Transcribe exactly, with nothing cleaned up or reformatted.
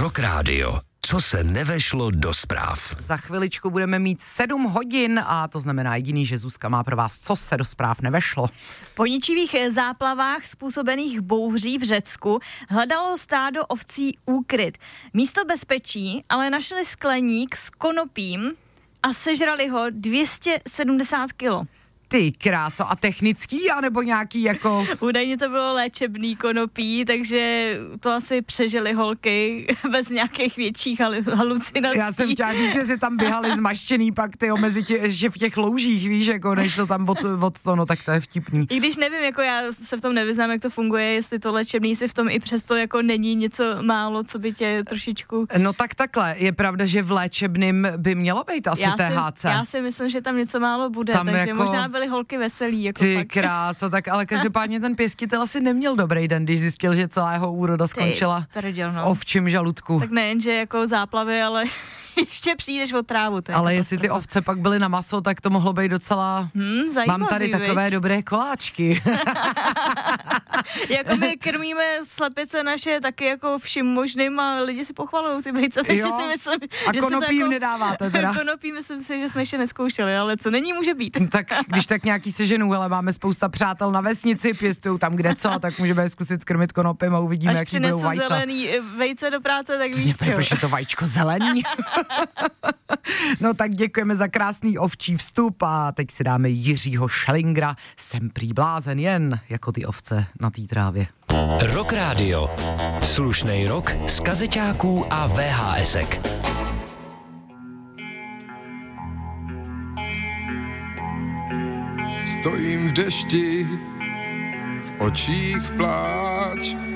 Rock Radio. Co se nevešlo do zpráv. Za chviličku budeme mít sedm hodin a to znamená jediný, že Zuzka má pro vás, co se do zpráv nevešlo. Po ničivých záplavách způsobených bouří v Řecku hledalo stádo ovcí úkryt. Místo bezpečí ale našli skleník s konopím a sežrali ho dvě stě sedmdesát kilo. Ty kráso, a technický, anebo nějaký jako... Údajně to bylo léčebný konopí, takže to asi přežili holky bez nějakých větších halucinací. Já jsem chtěla říct, že si tam běhali zmaštěný pak tyjo, mezi tě, že v těch loužích, víš, jako než to tam od, od to, no tak to je vtipný. I když nevím, jako já se v tom nevyznám, jak to funguje, jestli to léčebný si v tom i přesto jako není něco málo, co by tě trošičku... No tak takhle, je pravda, že v léčebným by mělo být asi já T H C. Si, já si myslím, že tam něco málo bude, tam takže jako... možná byly holky veselý, jako Ty fakt. kráso, tak ale každopádně ten pěstitel asi neměl dobrý den, když zjistil, že celá jeho úroda skončila prděl, no. v ovčím žaludku. Tak nejen, že jako záplavy, ale ještě přijdeš o trávu. To je ale jestli ty ovce pak byly na maso, tak to mohlo být docela... Hmm, zajímavý, mám tady takové viď? dobré koláčky. Jako my krmíme slepice naše taky jako vším možným a lidi si pochvalují ty vejce, takže Jo. si myslím, a že konopí se to jim jako... nedáváte teda. Konopí myslím si, že jsme ještě neskoušeli, ale co není, může být. Tak když tak nějaký seženů, ale máme spousta přátel na vesnici, pěstují tam kde co, tak můžeme zkusit krmit konopím a uvidíme, až jaký budou vajce. Až přinesu zelený vejce do práce, tak víš co. Protože to vajíčko zelený. No tak děkujeme za krásný ovčí vstup a teď si dáme Jiřího Schellingra. Jsem prý blázen jen jako ty ovce na té trávě. Rock Radio. Slušnej rock z kazeťáků a V H S ek. Stojím v dešti, v očích pláč,